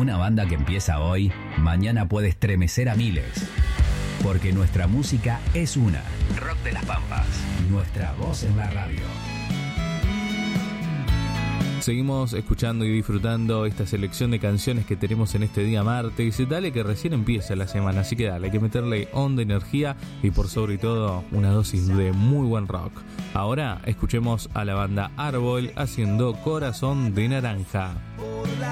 Una banda que empieza hoy, mañana puede estremecer a miles. Porque nuestra música es una. Rock de las Pampas. Nuestra voz en la radio. Seguimos escuchando y disfrutando esta selección de canciones que tenemos en este día martes. Dale que recién empieza la semana, así que dale, hay que meterle onda, energía y por sobre todo una dosis de muy buen rock. Ahora escuchemos a la banda Árbol haciendo Corazón de Naranja.